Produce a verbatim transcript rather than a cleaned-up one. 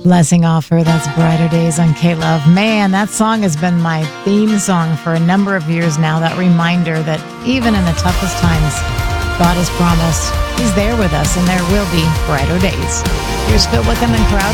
Blessing Offer, that's Brighter Days on K-Love. Man, that song has been my theme song for a number of years now. That reminder that even in the toughest times, God has promised He's there with us and there will be brighter days. Here's Phil Wickham and Crowd